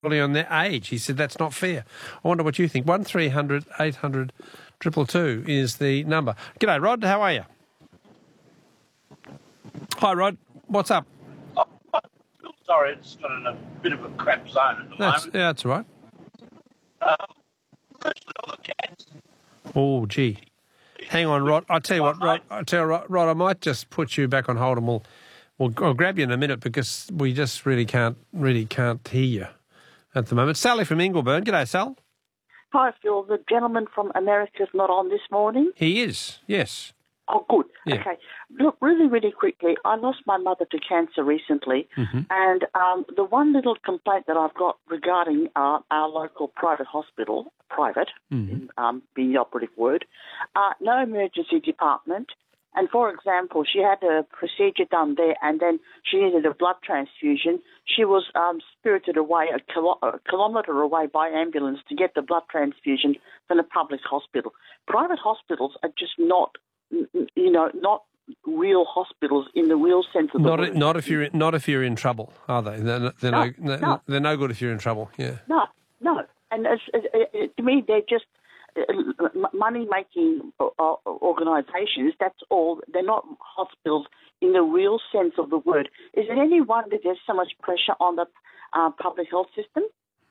on their age. He said that's not fair. I wonder what you think. 1300 800 222 is the number. G'day, Rod. How are you? Hi, Rod. What's up? Oh, sorry, it's got in a bit of a crap zone at the moment. Yeah, that's all right. Firstly, all the cats. Oh, gee. Hang on, Rod. I'll tell you what, Rod. I might just put you back on hold and I'll grab you in a minute because we just really can't hear you at the moment. Sally from Ingleburn. G'day, Sal. Hi, Phil. The gentleman from America's not on this morning? He is, yes. Oh, good. Yeah. Okay. Look, really, really quickly, I lost my mother to cancer recently, and the one little complaint that I've got regarding our local private hospital, being the operative word, no emergency department. And, for example, she had a procedure done there and then she needed a blood transfusion. She was spirited away a kilometre away by ambulance to get the blood transfusion from the public hospital. Private hospitals are just not real hospitals in the real sense of the word. Not if you're in trouble, are they? They're no good if you're in trouble. Yeah. No. And to me, they're just money-making organisations. That's all. They're not hospitals in the real sense of the word. Is it any wonder there's so much pressure on the public health system?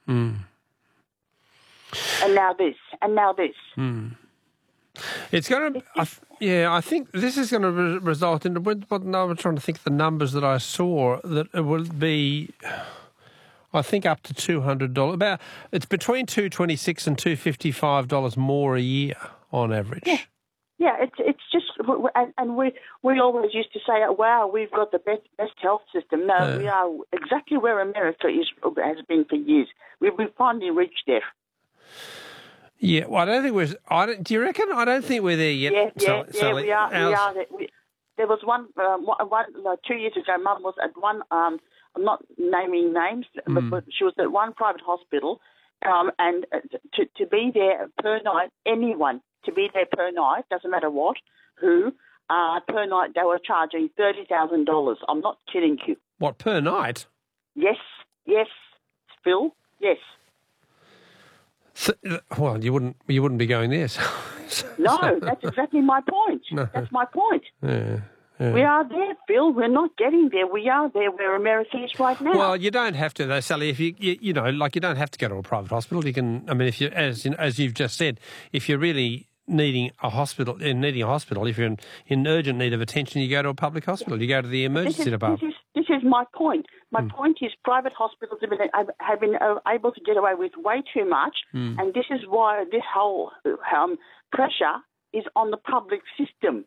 And now this. It's going to, I think this is going to result in, I'm trying to think of the numbers that I saw, that it will be, I think, up to $200. It's between $226 and $255 more a year on average. Yeah, it's just, and we always used to say, wow, we've got the best health system. No, we are exactly where America has been for years. We've finally reached there. Yeah, well, do you reckon? I don't think we're there yet. Yeah, we are. There was one 2 years ago, Mum was at one, I'm not naming names, but she was at one private hospital, and to be there per night, anyone to be there per night, doesn't matter what, who, per night they were charging $30,000. I'm not kidding you. What, per night? Yes, Phil, yes. So, well, you wouldn't be going there. No, that's exactly my point. No. That's my point. Yeah. We are there, Phil. We're not getting there. We are there where America is right now. Well, you don't have to, though, Sally. If you don't have to go to a private hospital. You can. I mean, if you, as you've just said, if you're really needing a hospital, if you're in urgent need of attention, you go to a public hospital. You go to the emergency department. This is my point. My point is private hospitals have been able to get away with way too much, and this is why this whole pressure is on the public system.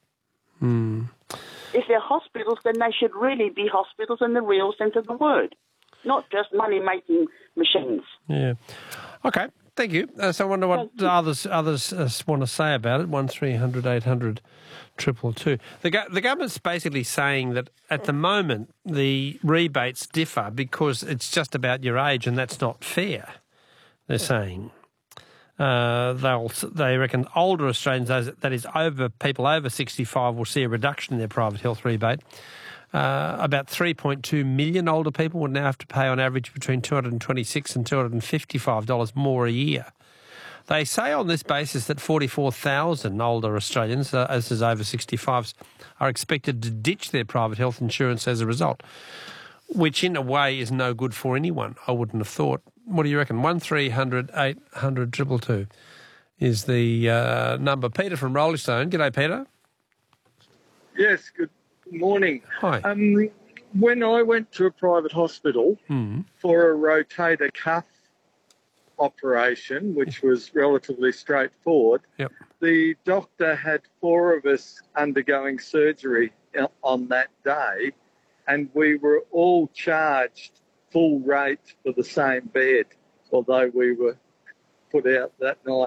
If they're hospitals, then they should really be hospitals in the real sense of the word, not just money-making machines. Yeah. Okay. Thank you. So I wonder what others want to say about it. 1300 800 222. The government's basically saying that at the moment the rebates differ because it's just about your age, and that's not fair. They're saying they reckon older Australians, that is, people over 65, will see a reduction in their private health rebate. About 3.2 million older people would now have to pay on average between $226 and $255 more a year. They say on this basis that 44,000 older Australians, as is over 65s, are expected to ditch their private health insurance as a result, which in a way is no good for anyone, I wouldn't have thought. What do you reckon? 1300 800 222 is the number. Peter from Rolling Stone. G'day, Peter. Yes, good morning. Hi. When I went to a private hospital for a rotator cuff operation, which was relatively straightforward, the doctor had 4 of us undergoing surgery on that day, and we were all charged full rate for the same bed, although we were put out that night.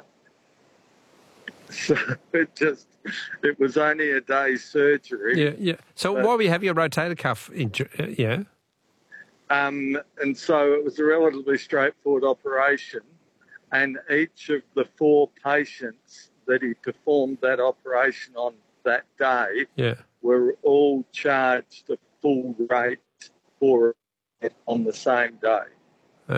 So it was only a day's surgery. Yeah. So why were you having a rotator cuff injury? Yeah. And so it was a relatively straightforward operation, and each of the 4 patients that he performed that operation on that day were all charged a full rate for it on the same day.